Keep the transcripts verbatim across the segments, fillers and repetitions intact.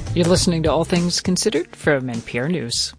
You're listening to All Things Considered from N P R News.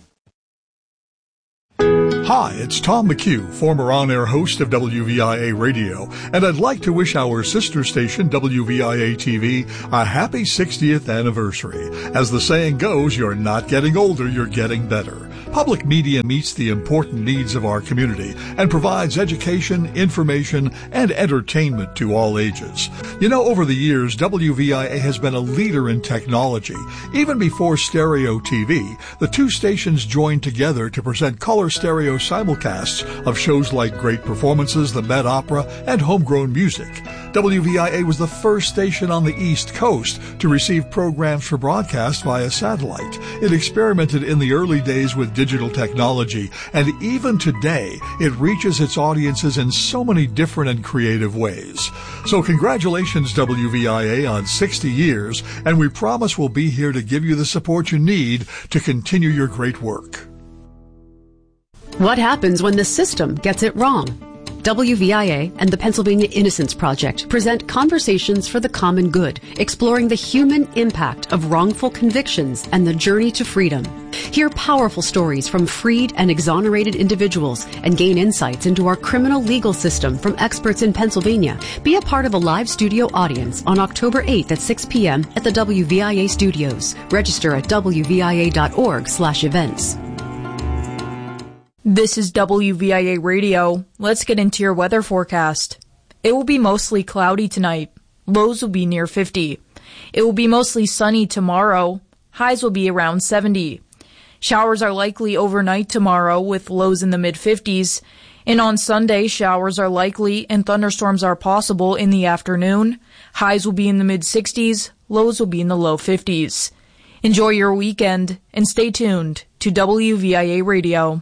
Hi, it's Tom McHugh, former on-air host of W V I A Radio, and I'd like to wish our sister station, W V I A T V, a happy sixtieth anniversary. As the saying goes, you're not getting older, you're getting better. Public media meets the important needs of our community and provides education, information, and entertainment to all ages. You know, over the years, W V I A has been a leader in technology. Even before stereo T V, the two stations joined together to present color stereo simulcasts of shows like Great Performances, the Met Opera, and Homegrown Music. W V I A was the first station on the East Coast to receive programs for broadcast via satellite. It experimented in the early days with digital technology, and even today, it reaches its audiences in so many different and creative ways. So congratulations, W V I A, on sixty years, and we promise we'll be here to give you the support you need to continue your great work. What happens when the system gets it wrong? W V I A and the Pennsylvania Innocence Project present Conversations for the Common Good, exploring the human impact of wrongful convictions and the journey to freedom. Hear powerful stories from freed and exonerated individuals and gain insights into our criminal legal system from experts in Pennsylvania. Be a part of a live studio audience on October eighth at six p.m. at the W V I A studios. Register at W V I A dot org slash events. This is W V I A Radio. Let's get into your weather forecast. It will be mostly cloudy tonight. Lows will be near fifty. It will be mostly sunny tomorrow. Highs will be around seventy. Showers are likely overnight tomorrow with lows in the mid-fifties. And on Sunday, showers are likely and thunderstorms are possible in the afternoon. Highs will be in the mid-sixties. Lows will be in the low fifties. Enjoy your weekend and stay tuned to W V I A Radio.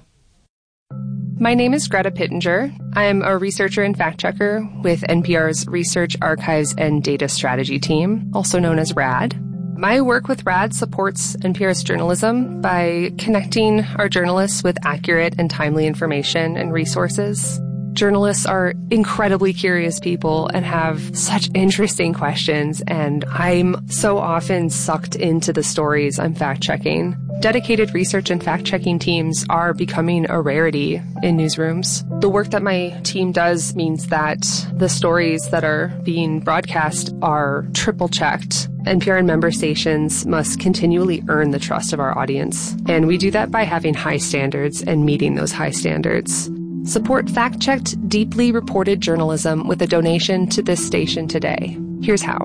My name is Greta Pittenger. I am a researcher and fact-checker with N P R's Research, Archives, and Data Strategy team, also known as RAD. My work with RAD supports N P R's journalism by connecting our journalists with accurate and timely information and resources. Journalists are incredibly curious people and have such interesting questions, and I'm so often sucked into the stories I'm fact-checking. Dedicated research and fact-checking teams are becoming a rarity in newsrooms. The work that my team does means that the stories that are being broadcast are triple-checked. N P R and member stations must continually earn the trust of our audience, and we do that by having high standards and meeting those high standards. Support fact-checked, deeply reported journalism with a donation to this station today. Here's how.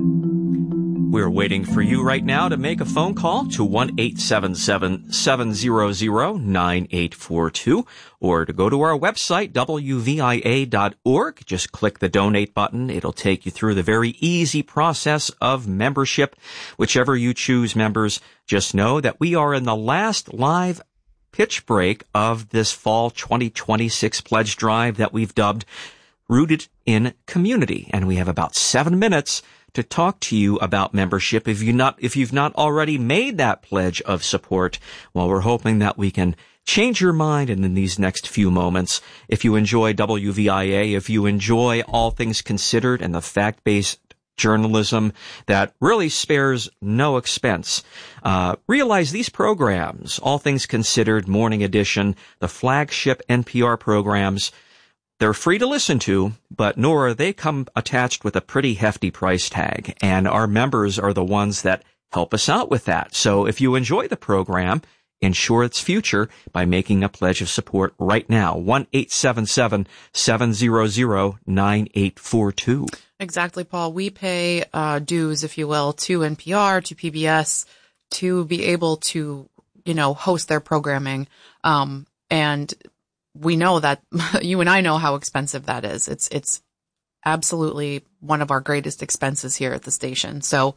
We're waiting for you right now to make a phone call to one eight seven seven, seven zero zero, nine eight four two or to go to our website, W V I A dot org. Just click the donate button. It'll take you through the very easy process of membership. Whichever you choose, members, just know that we are in the last live pitch break of this fall twenty twenty-six pledge drive that we've dubbed Rooted in Community. And we have about seven minutes to talk to you about membership. If you not, if you've not already made that pledge of support, well, we're hoping that we can change your mind in these next few moments. If you enjoy W V I A, if you enjoy All Things Considered and the fact-based journalism that really spares no expense, uh, realize these programs, All Things Considered, Morning Edition, the flagship N P R programs, they're free to listen to, but Nora, they come attached with a pretty hefty price tag, and our members are the ones that help us out with that. So if you enjoy the program, ensure its future by making a pledge of support right now. one eight seven seven, seven zero zero, nine eight four two. Exactly, Paul. We pay uh, dues, if you will, to N P R, to P B S, to be able to, you know, host their programming. Um, and we know that you and I know how expensive that is. It's, it's absolutely one of our greatest expenses here at the station. So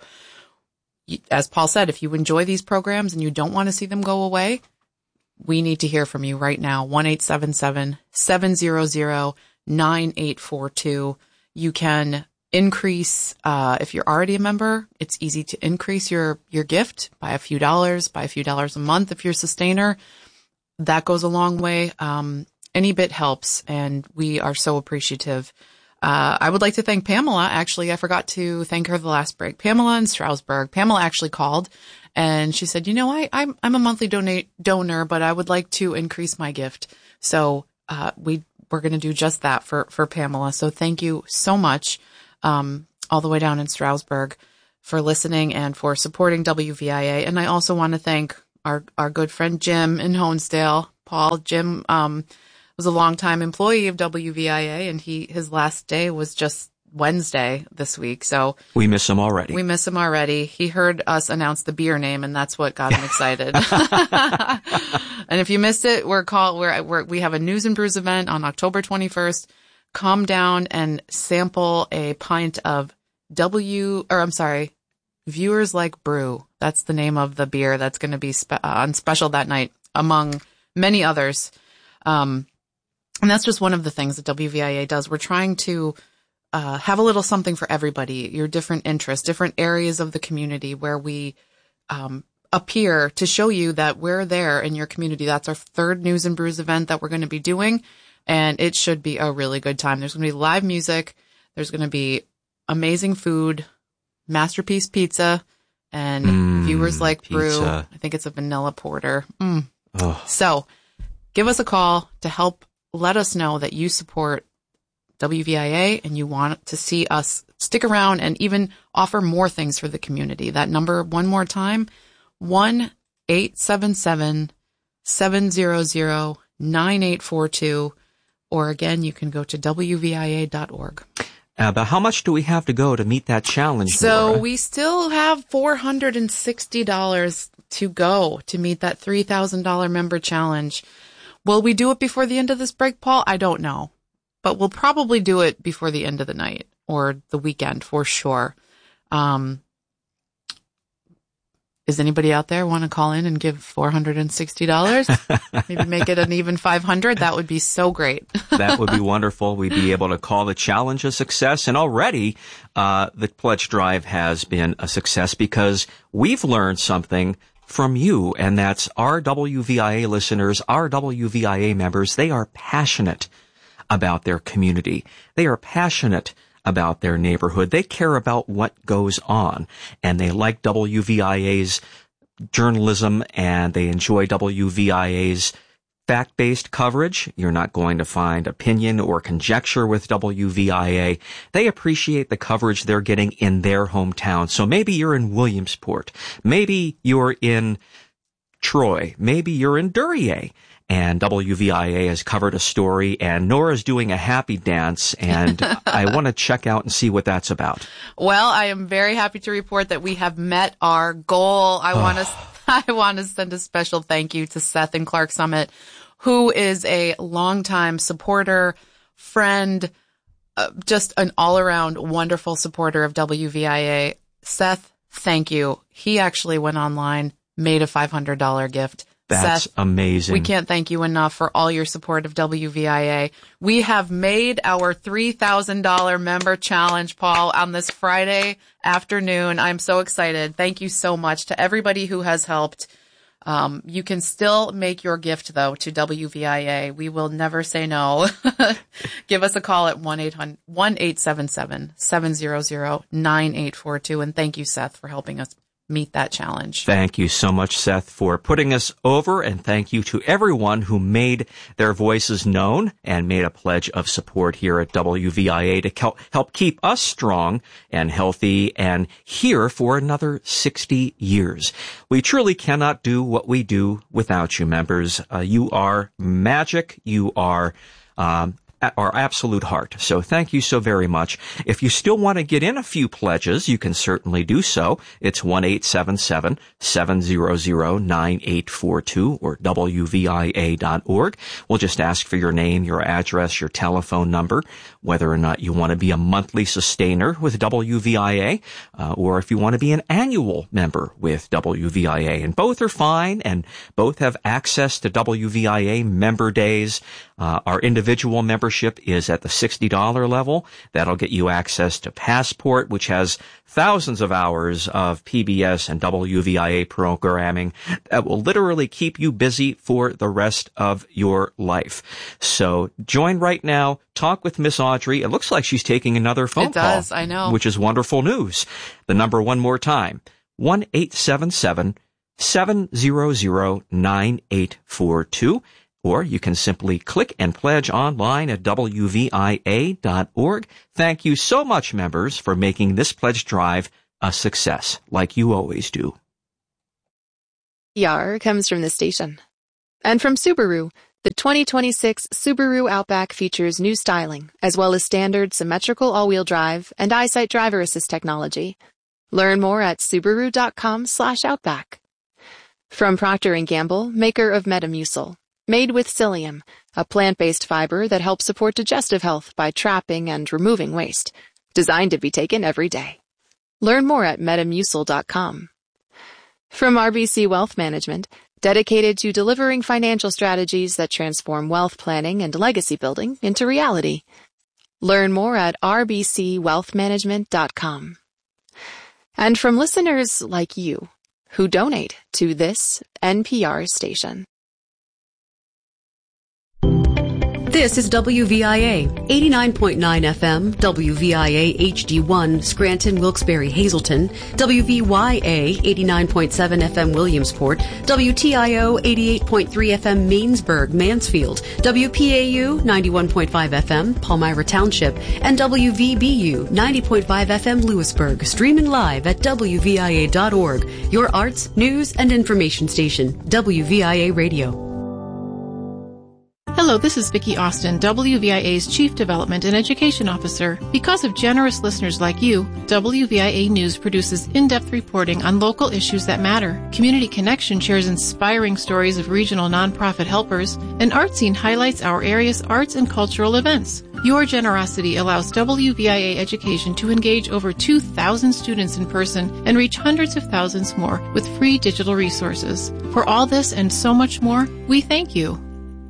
as Paul said, if you enjoy these programs and you don't want to see them go away, we need to hear from you right now. one eight seven seven, seven zero zero, nine eight four two. You can increase, uh, if you're already a member, it's easy to increase your, your gift by a few dollars, by a few dollars a month if you're a sustainer. That goes a long way. Um, any bit helps, and we are so appreciative. Uh, I would like to thank Pamela. Actually, I forgot to thank her the last break. Pamela in Stroudsburg. Pamela actually called and she said, you know, I, I'm, I'm a monthly donate donor, but I would like to increase my gift. So, uh, we, we're going to do just that for, for Pamela. So thank you so much, um, all the way down in Stroudsburg for listening and for supporting W V I A. And I also want to thank our, our good friend Jim in Honesdale. Paul, Jim, um, was a longtime employee of W V I A, and he his last day was just Wednesday this week. So we miss him already. We miss him already. He heard us announce the beer name, and that's what got him excited. And if you missed it, we're called we're, we're we have a News and Brews event on October twenty-first. Come down and sample a pint of W, or I'm sorry, Viewers Like Brew. That's the name of the beer that's going to be spe- uh, on special that night, among many others. Um, And that's just one of the things that W V I A does. We're trying to uh, have a little something for everybody, your different interests, different areas of the community where we um, appear to show you that we're there in your community. That's our third News and Brews event that we're going to be doing, and it should be a really good time. There's going to be live music. There's going to be amazing food, Masterpiece Pizza, and mm, Viewers Like pizza. Brew. I think it's a vanilla porter. Mm. Oh. So give us a call to help let us know that you support W V I A and you want to see us stick around and even offer more things for the community. That number, one more time, one eight seven seven, seven zero zero, nine eight four two. Or again, you can go to W V I A dot org. Uh, but how much do we have to go to meet that challenge, So Laura? we still have four hundred sixty dollars to go to meet that three thousand dollars member challenge. Will we do it before the end of this break, Paul? I don't know. But we'll probably do it before the end of the night or the weekend for sure. Um, Does anybody out there want to call in and give four hundred sixty dollars? Maybe make it an even five hundred dollars? That would be so great. That would be wonderful. We'd be able to call the challenge a success. And already uh the pledge drive has been a success because we've learned something from you, and that's our W V I A listeners, our W V I A members. They are passionate about their community. They are passionate about their neighborhood. They care about what goes on, and they like W V I A's journalism, and they enjoy W V I A's fact-based coverage. You're not going to find opinion or conjecture with W V I A. They appreciate the coverage they're getting in their hometown. So maybe you're in Williamsport. Maybe you're in Troy. Maybe you're in Duryea. And W V I A has covered a story, and Nora's doing a happy dance, and I want to check out and see what that's about. Well, I am very happy to report that we have met our goal. I oh. want to I want to send a special thank you to Seth and Clark Summit, who is a longtime supporter, friend, uh, just an all-around wonderful supporter of W V I A. Seth, thank you. He actually went online, made a five hundred dollars gift. That's Seth, amazing. We can't thank you enough for all your support of W V I A. We have made our three thousand dollars member challenge, Paul, on this Friday afternoon. I'm so excited. Thank you so much to everybody who has helped. Um, you can still make your gift, though, to W V I A. We will never say no. Give us a call at one eight seven seven, seven zero zero, nine eight four two. And thank you, Seth, for helping us meet that challenge. Thank you so much, Seth, for putting us over, and thank you to everyone who made their voices known and made a pledge of support here at W V I A to help keep us strong and healthy and here for another sixty years. We truly cannot do what we do without you, members. Uh, you are magic. You are um our absolute heart. So thank you so very much. If you still want to get in a few pledges, you can certainly do so. It's one eight seven seven, seven zero zero, nine eight four two or W V I A dot org. We'll just ask for your name, your address, your telephone number, whether or not you want to be a monthly sustainer with W V I A, uh, or if you want to be an annual member with W V I A. And both are fine, and both have access to W V I A member days. Uh, our individual membership is at the sixty dollars level. That'll get you access to Passport, which has thousands of hours of P B S and W V I A programming that will literally keep you busy for the rest of your life. So join right now. Talk with Miss Audrey. It looks like she's taking another phone it call. It does, I know. Which is wonderful news. The number one more time, one eight seven seven, seven zero zero, nine eight four two. Or you can simply click and pledge online at W V I A dot org. Thank you so much, members, for making this pledge drive a success, like you always do. P R comes from the station. And from Subaru, the twenty twenty-six Subaru Outback features new styling, as well as standard symmetrical all-wheel drive and EyeSight driver assist technology. Learn more at Subaru dot com slash Outback. From Procter and Gamble, maker of Metamucil. Made with psyllium, a plant-based fiber that helps support digestive health by trapping and removing waste. Designed to be taken every day. Learn more at Metamucil dot com. From R B C Wealth Management, dedicated to delivering financial strategies that transform wealth planning and legacy building into reality. Learn more at R B C wealth management dot com. And from listeners like you, who donate to this N P R station. This is W V I A, eighty-nine point nine F M, W V I A H D one, Scranton, Wilkes-Barre, Hazleton, W V Y A, eighty-nine point seven F M, Williamsport, W T I O, eighty-eight point three F M, Mainsburg, Mansfield, W P A U, ninety-one point five F M, Palmyra Township, and W V B U, ninety point five F M, Lewisburg, streaming live at W V I A dot org, your arts, news, and information station, W V I A Radio. Hello, this is Vicki Austin, W V I A's Chief Development and Education Officer. Because of generous listeners like you, W V I A News produces in-depth reporting on local issues that matter. Community Connection shares inspiring stories of regional nonprofit helpers, and Artscene highlights our area's arts and cultural events. Your generosity allows W V I A Education to engage over two thousand students in person and reach hundreds of thousands more with free digital resources. For all this and so much more, we thank you.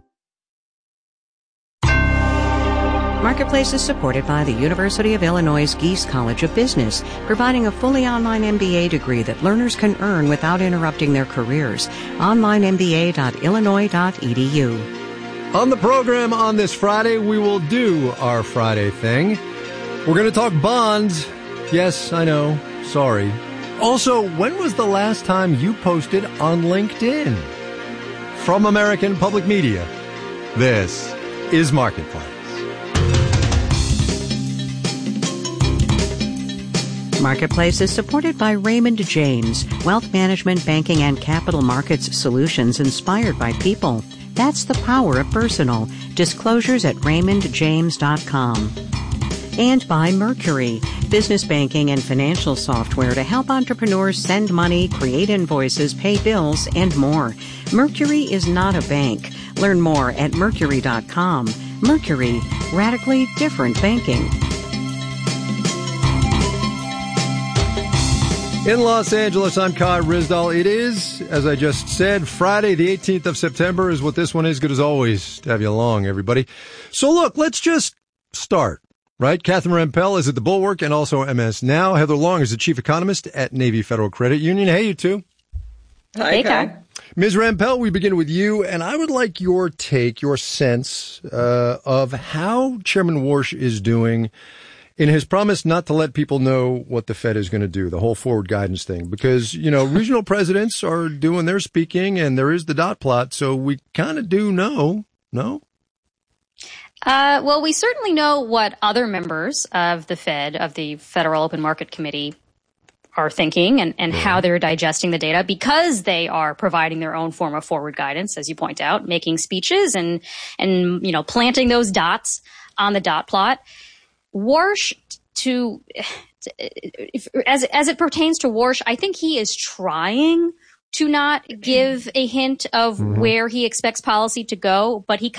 Marketplace is supported by the University of Illinois Geese College of Business, providing a fully online M B A degree that learners can earn without interrupting their careers. online m b a dot illinois dot e d u. On the program on this Friday, we will do our Friday thing. We're going to talk bonds. Yes, I know. Sorry. Also, when was the last time you posted on LinkedIn? From American Public Media, this is Marketplace. Marketplace is supported by Raymond James, wealth management, banking, and capital markets solutions inspired by people. That's the power of personal. Disclosures at raymond james dot com. And by Mercury, business banking and financial software to help entrepreneurs send money, create invoices, pay bills, and more. Mercury is not a bank. Learn more at mercury dot com. Mercury, radically different banking. In Los Angeles, I'm Kai Ryssdal. It is, as I just said, Friday the eighteenth of September is what this one is. Good as always to have you along, everybody. So look, let's just start, right? Catherine Rampell is at the Bulwark and also M S Now. Heather Long is the chief economist at Navy Federal Credit Union. Hey, you two. Hi, Kai. Miz Rampell, we begin with you, and I would like your take, your sense uh, of how Chairman Warsh is doing in his promise not to let people know what the Fed is going to do, the whole forward guidance thing, because, you know, regional presidents are doing their speaking and there is the dot plot. So we kind of do know, no? Uh, well, we certainly know what other members of the Fed, of the Federal Open Market Committee, are thinking and, and yeah. how they're digesting the data, because they are providing their own form of forward guidance, as you point out, making speeches and, and, you know, planting those dots on the dot plot. Warsh, to, if, as as it pertains to Warsh, I think he is trying to not give a hint of mm-hmm. where he expects policy to go, but he kind of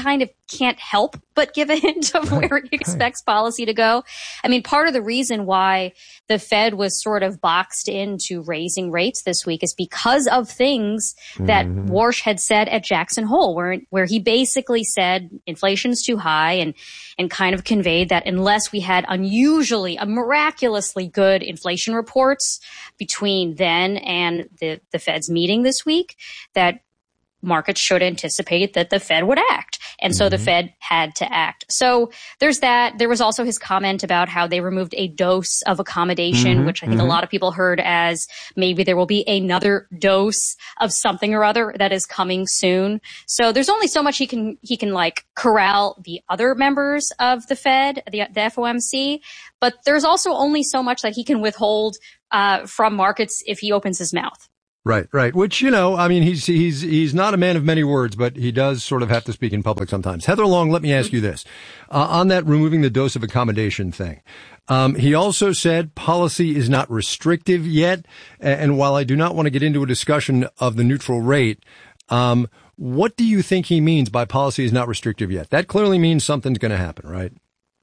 can't help but give a hint of where he expects policy to go. I mean, part of the reason why the Fed was sort of boxed into raising rates this week is because of things that mm-hmm. Warsh had said at Jackson Hole, where where he basically said inflation's too high and and kind of conveyed that unless we had unusually, uh, miraculously good inflation reports between then and the, the Fed's meeting this week, that markets should anticipate that the Fed would act. And so mm-hmm. the Fed had to act. So there's that. There was also his comment about how they removed a dose of accommodation, mm-hmm. which I think mm-hmm. a lot of people heard as maybe there will be another dose of something or other that is coming soon. So there's only so much he can, he can like corral the other members of the Fed, the, the F O M C, but there's also only so much that he can withhold uh, from markets if he opens his mouth. Right, right. Which, you know, I mean, he's, he's, he's not a man of many words, but he does sort of have to speak in public sometimes. Heather Long, let me ask you this. Uh, on that removing the dose of accommodation thing, um, he also said policy is not restrictive yet. And while I do not want to get into a discussion of the neutral rate, um, what do you think he means by policy is not restrictive yet? That clearly means something's going to happen, right?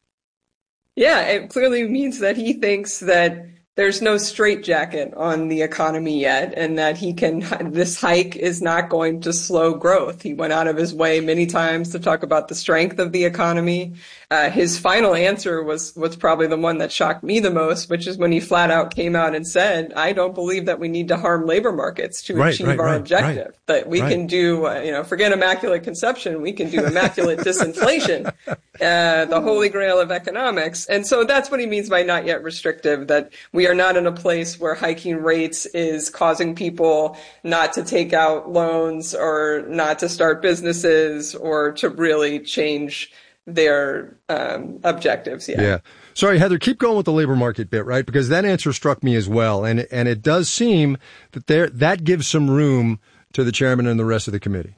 Yeah, it clearly means that he thinks that there's no straitjacket on the economy yet, and that he can, this hike is not going to slow growth. He went out of his way many times to talk about the strength of the economy. Uh, his final answer was, was probably the one that shocked me the most, which is when he flat out came out and said, I don't believe that we need to harm labor markets to right, achieve right, our right, objective. Right, that we right. can do, uh, you know, forget immaculate conception, we can do immaculate disinflation, uh, the holy grail of economics. And so that's what he means by not yet restrictive, that we are not in a place where hiking rates is causing people not to take out loans or not to start businesses or to really change their um, objectives. Yeah. Yeah. Sorry, Heather, keep going with the labor market bit, right? Because that answer struck me as well. And, and it does seem that there, that gives some room to the chairman and the rest of the committee.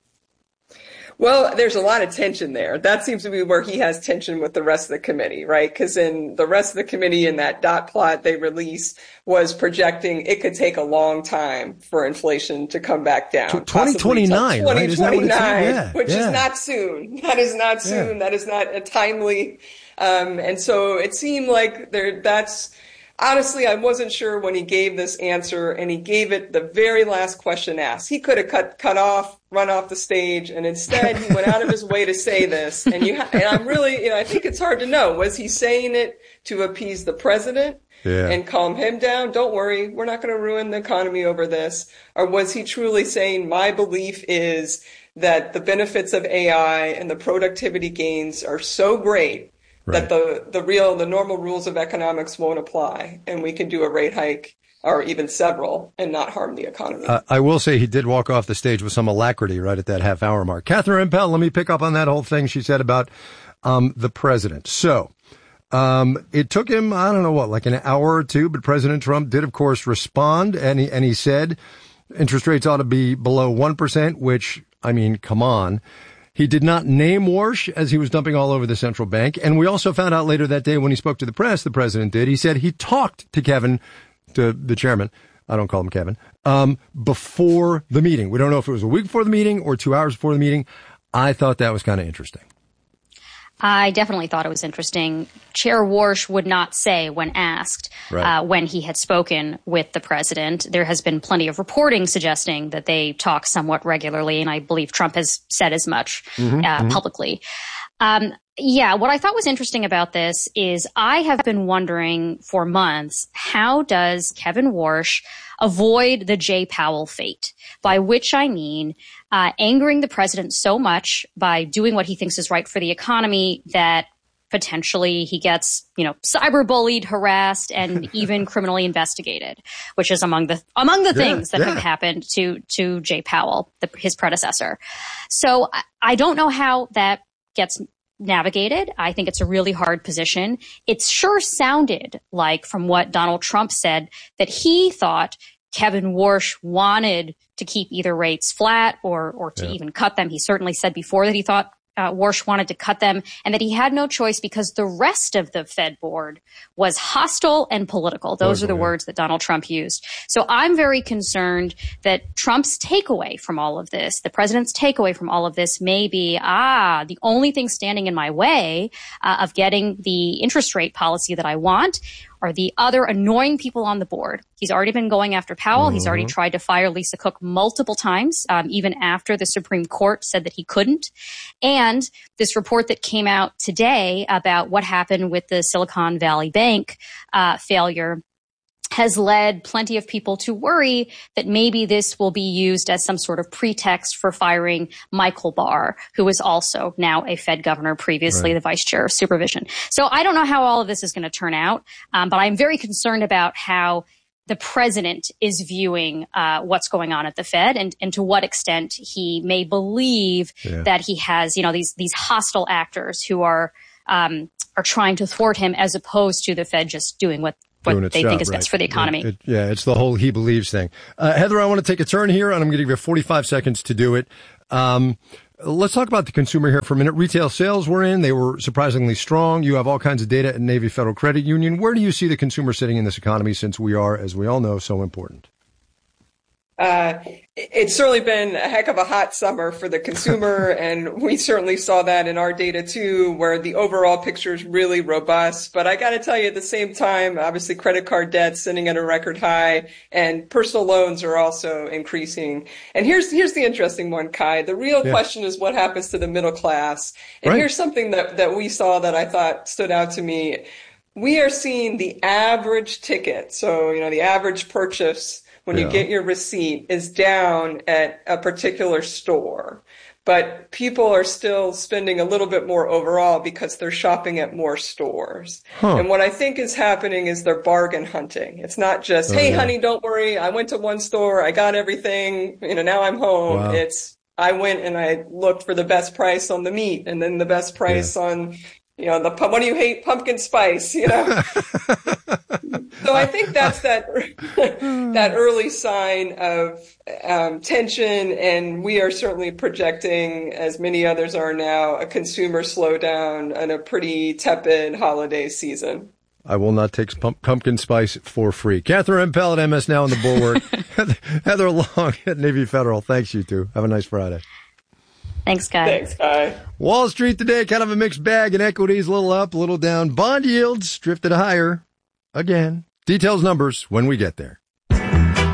Well, there's a lot of tension there. That seems to be where he has tension with the rest of the committee, right? Because in the rest of the committee, in that dot plot they released, was projecting it could take a long time for inflation to come back down. twenty twenty-nine, right? twenty twenty-nine, yeah, which yeah. is not soon. That is not soon. Yeah. That is not a timely. Um, and so it seemed like there. That's. Honestly, I wasn't sure when he gave this answer, and he gave it the very last question asked. He could have cut cut off, run off the stage, and instead he went out of his way to say this. And you, ha- and I'm really, you know, I think it's hard to know. Was he saying it to appease the president yeah. and calm him down? Don't worry, we're not going to ruin the economy over this. Or was he truly saying, my belief is that the benefits of A I and the productivity gains are so great Right. that the, the real, the normal rules of economics won't apply, and we can do a rate hike or even several and not harm the economy. Uh, I will say he did walk off the stage with some alacrity right at that half hour mark. Catherine Impel, let me pick up on that whole thing she said about um, the president. So um, it took him, I don't know what, like an hour or two, but President Trump did, of course, respond, and he, and he said interest rates ought to be below one percent, which, I mean, come on. He did not name Warsh as he was dumping all over the central bank. And we also found out later that day when he spoke to the press, the president did, he said he talked to Kevin, to the chairman, I don't call him Kevin, um, before the meeting. We don't know if it was a week before the meeting or two hours before the meeting. I thought that was kind of interesting. I definitely thought it was interesting. Chair Warsh would not say when asked right. uh, when he had spoken with the president. There has been plenty of reporting suggesting that they talk somewhat regularly, and I believe Trump has said as much mm-hmm, uh, mm-hmm. publicly. Um, yeah, what I thought was interesting about this is I have been wondering for months, how does Kevin Warsh avoid the Jay Powell fate? By which I mean uh, angering the president so much by doing what he thinks is right for the economy that potentially he gets, you know, cyberbullied, harassed, and even criminally investigated, which is among the among the yeah, things that yeah. have happened to to Jay Powell, the, his predecessor. So I, I don't know how that gets navigated. I think it's a really hard position. It sure sounded like, from what Donald Trump said, that he thought Kevin Warsh wanted to keep either rates flat or or to yeah. even cut them. He certainly said before that he thought uh, Warsh wanted to cut them and that he had no choice because the rest of the Fed board was hostile and political. Those oh, are the yeah. words that Donald Trump used. So I'm very concerned that Trump's takeaway from all of this, the president's takeaway from all of this may be, ah, the only thing standing in my way uh, of getting the interest rate policy that I want are the other annoying people on the board. He's already been going after Powell. Mm-hmm. He's already tried to fire Lisa Cook multiple times, um, even after the Supreme Court said that he couldn't. And this report that came out today about what happened with the Silicon Valley Bank uh, failure has led plenty of people to worry that maybe this will be used as some sort of pretext for firing Michael Barr, who is also now a Fed governor, previously right. the vice chair of supervision. So I don't know how all of this is going to turn out, um, but I'm very concerned about how the president is viewing uh, what's going on at the Fed and, and to what extent he may believe yeah. that he has, you know, these these hostile actors who are um, are trying to thwart him as opposed to the Fed just doing what what they job, think is best right. for the economy. It, it, yeah, it's the whole he believes thing. Uh, Heather, I want to take a turn here, and I'm going to give you forty-five seconds to do it. Um, let's talk about the consumer here for a minute. Retail sales were in. They were surprisingly strong. You have all kinds of data at Navy Federal Credit Union. Where do you see the consumer sitting in this economy since we are, as we all know, so important? Uh, it's certainly been a heck of a hot summer for the consumer, and we certainly saw that in our data too, where the overall picture is really robust. But I got to tell you, at the same time, obviously credit card debt sitting at a record high, and personal loans are also increasing. And here's here's the interesting one, Kai. The real yeah. question is what happens to the middle class. And right. here's something that that we saw that I thought stood out to me. We are seeing the average ticket, so you know the average purchase when yeah. you get your receipt is down at a particular store. But people are still spending a little bit more overall because they're shopping at more stores. Huh. And what I think is happening is they're bargain hunting. It's not just, oh, hey, yeah. honey, don't worry. I went to one store. I got everything. You know, now I'm home. Wow. It's, I went and I looked for the best price on the meat and then the best price yeah. on, you know, the, what do you hate? Pumpkin spice, you know? So I think that's that that early sign of um, tension, and we are certainly projecting, as many others are now, a consumer slowdown and a pretty tepid holiday season. I will not take pump, pumpkin spice for free. Catherine Empell at M S Now on the Bulwark. Heather Long at Navy Federal. Thanks, you two. Have a nice Friday. Thanks, Guy. Thanks, Guy. Wall Street today, kind of a mixed bag. In equities, a little up, a little down. Bond yields drifted higher again. Details, numbers when we get there.